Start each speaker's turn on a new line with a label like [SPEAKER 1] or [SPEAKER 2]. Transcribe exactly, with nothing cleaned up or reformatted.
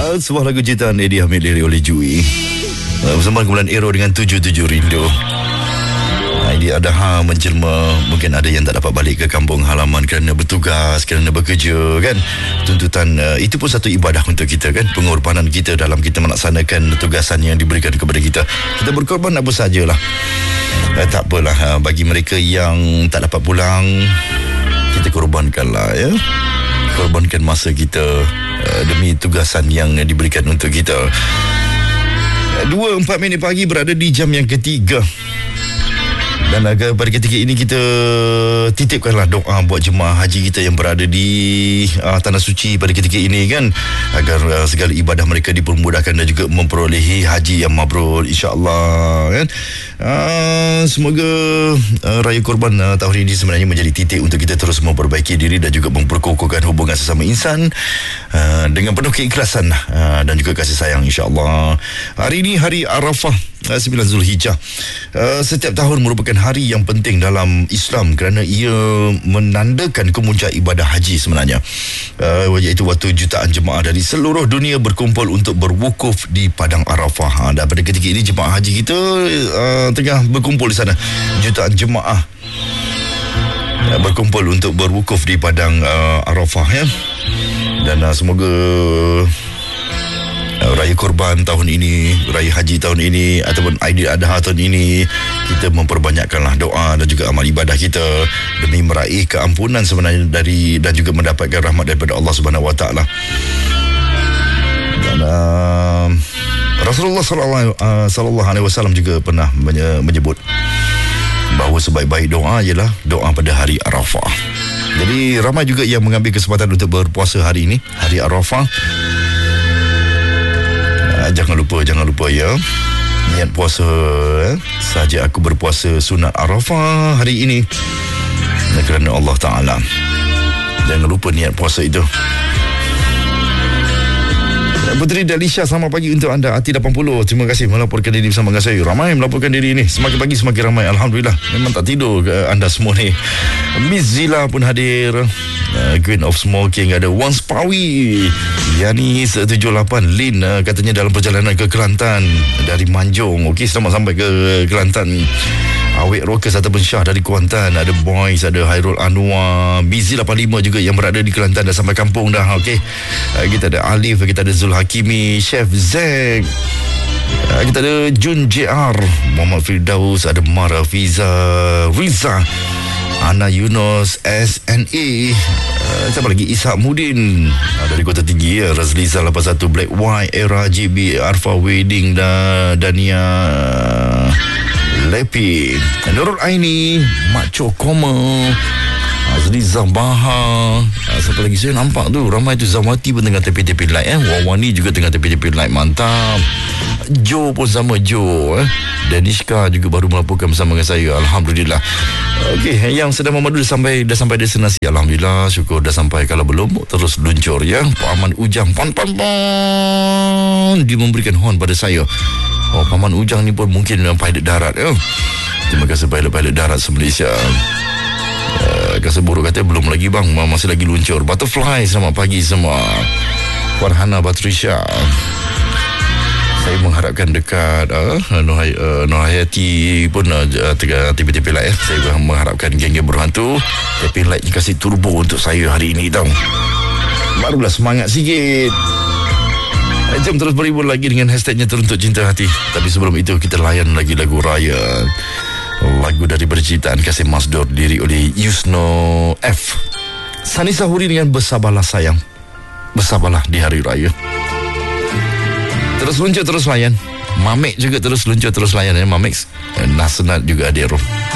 [SPEAKER 1] Uh, sebuah lagu ciptaan Eddie Hamid lirik oleh Jui. Uh, bersama kumpulan Aero dengan tujuh tujuh Rindu. Uh, Idi Adha menjelma, mungkin ada yang tak dapat balik ke kampung halaman kerana bertugas, kerana bekerja kan. Tuntutan uh, itu pun satu ibadah untuk kita kan. Pengorbanan kita dalam kita melaksanakan tugasan yang diberikan kepada kita. Kita berkorban apa sajalah. Uh, tak apalah, uh, bagi mereka yang tak dapat pulang, kita korbankanlah ya. Korbankan masa kita uh, demi tugasan yang diberikan untuk kita. Dua empat minit pagi berada di jam yang ketiga. Dan agar pada ketika ini kita titipkanlah doa buat jemaah haji kita yang berada di uh, Tanah Suci pada ketika ini kan, agar uh, segala ibadah mereka dipermudahkan dan juga memperolehi haji yang mabrur insya-Allah kan. Uh, semoga uh, Raya Korban uh, tahun ini sebenarnya menjadi titik untuk kita terus memperbaiki diri dan juga memperkokohkan hubungan sesama insan uh, dengan penuh keikhlasan uh, dan juga kasih sayang insya-Allah. Hari ini hari Arafah, uh, sembilan Zulhijjah. Uh, setiap tahun merupakan hari yang penting dalam Islam kerana ia menandakan kemuncak ibadah haji sebenarnya, uh, iaitu waktu jutaan jemaah dari seluruh dunia berkumpul untuk berwukuf di Padang Arafah. Dan pada ketika ini jemaah haji kita uh, tengah berkumpul di sana. Jutaan jemaah uh, berkumpul untuk berwukuf di Padang uh, Arafah ya. Dan uh, semoga Raya Korban tahun ini, Raya Haji tahun ini ataupun Aidil Adha tahun ini, kita memperbanyakkanlah doa dan juga amal ibadah kita demi meraih keampunan sebenarnya dari dan juga mendapatkan rahmat daripada Allah Subhanahu Wa Taala. Dan uh, Rasulullah sallallahu alaihi wasallam juga pernah menyebut bahawa sebaik-baik doa ialah doa pada hari Arafah. Jadi ramai juga yang mengambil kesempatan untuk berpuasa hari ini, hari Arafah. Jangan lupa, jangan lupa ya, niat puasa eh? Saja aku berpuasa sunat Arafah hari ini dan kerana Allah Ta'ala. Jangan lupa niat puasa itu. Puteri Dalisha, selamat pagi untuk anda. Ati lapan puluh, terima kasih melaporkan diri bersama dengan saya. Ramai melaporkan diri ini, semakin pagi semakin ramai. Alhamdulillah, memang tak tidur ke anda semua ni. Miss Zila pun hadir, uh, Queen of Smoking, ada Wan Spawi, Yani tujuh lapan, Lin uh, katanya dalam perjalanan ke Kelantan dari Manjung. Okey, selamat sampai ke Kelantan. Awek Rockers ataupun Syah dari Kuantan, ada Boys, ada Hairul Anwar, Busy lapan lima juga yang berada di Kelantan dah sampai kampung dah. Okey, uh, kita ada Alif, kita ada Zul Hakimi, Chef Zack, uh, kita ada Jun J R, Muhammad Firdaus, ada Mara Fiza, Riza, Ana Yunus, S N A, uh, siapa lagi, Ishak Mudin uh, dari Kota Tinggi ya, Razliza lapan satu, Black White, Era J B, Arfa Wedding dan Dania Lepi, Nurul Aini, Mak Cokoma, Azriza Baha, siapa lagi saya nampak tu, ramai tu. Zawati pun tengah tepi-tepi light eh. Wawani juga tengah tepi-tepi light, mantap. Jo pun sama Jo eh. Danishka juga baru melaporkan bersama dengan saya. Alhamdulillah. Okey, yang sedang memadu dah sampai dah sampai destinasi. Alhamdulillah, syukur dah sampai. Kalau belum, terus luncur ya. Pak Aman Ujang, pan pan pan, dia memberikan horn pada saya. Oh, Paman Ujang ni pun mungkin pilot darat ya. Terima kasih pilot-pilot darat se-Malaysia. Uh, Kasih buruk kata belum lagi bang, masih lagi luncur. Butterfly, selamat pagi semua. Farhana Batrisha, saya mengharapkan dekat uh, Nohai, uh, Nohayati pun uh, tengah tiba-tiba light ya. Saya mengharapkan geng-geng berhantu tapi light ni kasih turbo untuk saya hari ini tau. Barulah semangat sikit. Jom terus berhibur lagi dengan hashtagnya Teruntuk Cinta Hati. Tapi sebelum itu kita layan lagi lagu raya, lagu dari berciptaan Kasim Masdur, diri oleh Yusno F. Sani Sahuri dengan Bersabarlah Sayang. Bersabarlah di hari raya. Terus luncur terus layan. Mamek juga terus luncur terus layan ya. Mamek Nasenat juga ada roh.